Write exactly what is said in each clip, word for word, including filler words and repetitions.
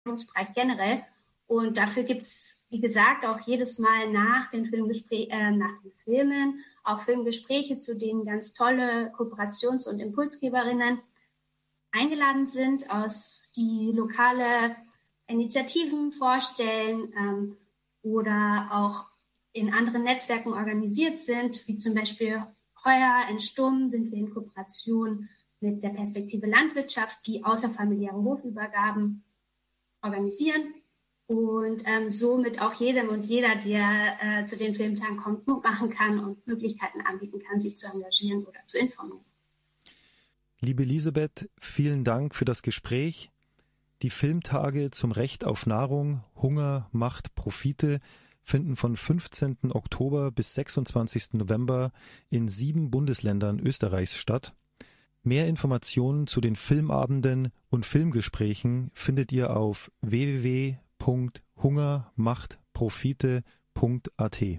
Bereich generell. Und dafür gibt es, wie gesagt, auch jedes Mal nach den, Filmgespräch, äh, nach den Filmen auch Filmgespräche, zu denen ganz tolle Kooperations- und Impulsgeberinnen eingeladen sind, aus die lokale Initiativen vorstellen ähm, oder auch in anderen Netzwerken organisiert sind, wie zum Beispiel heuer in Sturm sind wir in Kooperation mit der Perspektive Landwirtschaft, die außerfamiliäre Hofübergaben organisieren und ähm, somit auch jedem und jeder, der äh, zu den Filmtagen kommt, Mut machen kann und Möglichkeiten anbieten kann, sich zu engagieren oder zu informieren. Liebe Elisabeth, vielen Dank für das Gespräch. Die Filmtage zum Recht auf Nahrung, Hunger, Macht, Profite finden von fünfzehnten Oktober bis sechsundzwanzigsten November in sieben Bundesländern Österreichs statt. Mehr Informationen zu den Filmabenden und Filmgesprächen findet ihr auf w w w punkt hunger macht profite punkt a t.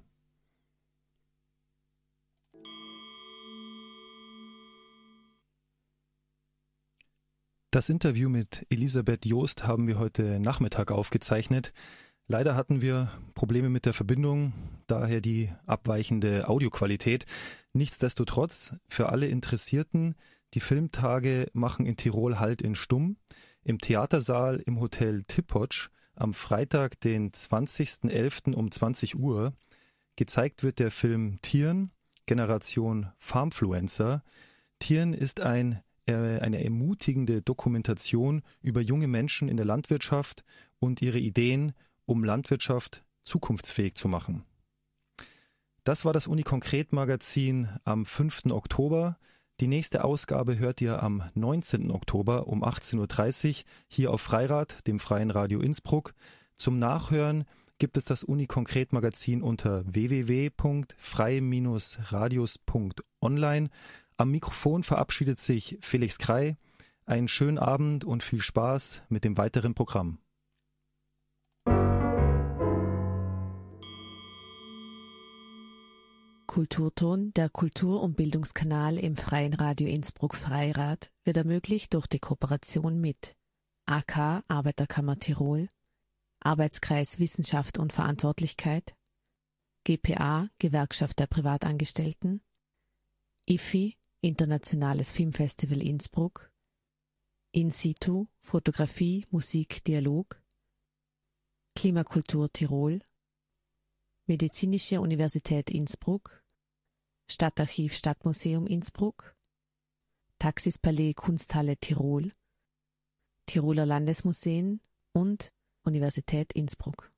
Das Interview mit Elisabeth Joost haben wir heute Nachmittag aufgezeichnet. Leider hatten wir Probleme mit der Verbindung, daher die abweichende Audioqualität. Nichtsdestotrotz, für alle Interessierten, die Filmtage machen in Tirol Halt in Stumm, im Theatersaal im Hotel Tippotsch am Freitag, den zwanzigsten elften um zwanzig Uhr. Gezeigt wird der Film Tieren, Generation Farmfluencer. Tieren ist ein, äh, eine ermutigende Dokumentation über junge Menschen in der Landwirtschaft und ihre Ideen, um Landwirtschaft zukunftsfähig zu machen. Das war das Uni-Konkret-Magazin am fünften Oktober. Die nächste Ausgabe hört ihr am neunzehnten Oktober um achtzehn Uhr dreißig hier auf Freirad, dem Freien Radio Innsbruck. Zum Nachhören gibt es das Uni-Konkret-Magazin unter w w w punkt frei radios punkt online. Am Mikrofon verabschiedet sich Felix Krei. Einen schönen Abend und viel Spaß mit dem weiteren Programm. Kulturton, der Kultur- und Bildungskanal im Freien Radio Innsbruck Freirad, wird ermöglicht durch die Kooperation mit A K Arbeiterkammer Tirol, Arbeitskreis Wissenschaft und Verantwortlichkeit, G P A Gewerkschaft der Privatangestellten, I F I Internationales Filmfestival Innsbruck, In situ Fotografie, Musik, Dialog, Klimakultur Tirol, Medizinische Universität Innsbruck, Stadtarchiv Stadtmuseum Innsbruck, Taxis Palais Kunsthalle Tirol, Tiroler Landesmuseen und Universität Innsbruck.